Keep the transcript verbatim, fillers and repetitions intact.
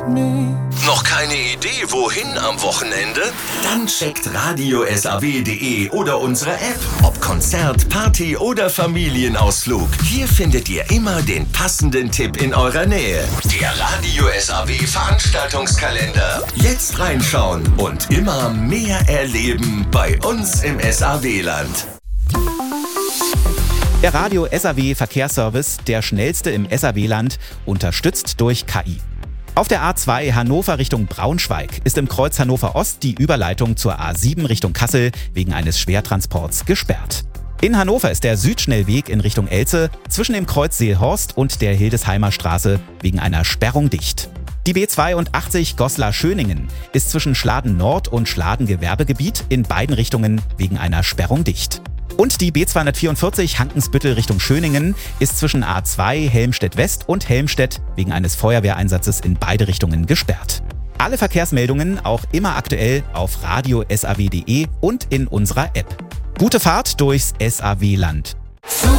Noch keine Idee, wohin am Wochenende? Dann checkt radio s a w punkt d e oder unsere App. Ob Konzert, Party oder Familienausflug. Hier findet ihr immer den passenden Tipp in eurer Nähe. Der Radio S A W Veranstaltungskalender. Jetzt reinschauen und immer mehr erleben bei uns im S A W-Land. Der Radio S A W Verkehrsservice, der schnellste im S A W-Land, unterstützt durch K I. Auf der A zwei Hannover Richtung Braunschweig ist im Kreuz Hannover Ost die Überleitung zur A sieben Richtung Kassel wegen eines Schwertransports gesperrt. In Hannover ist der Südschnellweg in Richtung Elze zwischen dem Kreuz Seelhorst und der Hildesheimer Straße wegen einer Sperrung dicht. Die B zweiundachtzig Goslar-Schöningen ist zwischen Schladen Nord und Schladen Gewerbegebiet in beiden Richtungen wegen einer Sperrung dicht. Und die B zweihundertvierundvierzig Hankensbüttel Richtung Schöningen ist zwischen A zwei Helmstedt West und Helmstedt wegen eines Feuerwehreinsatzes in beide Richtungen gesperrt. Alle Verkehrsmeldungen auch immer aktuell auf radio s a w punkt d e und in unserer App. Gute Fahrt durchs S A W-Land.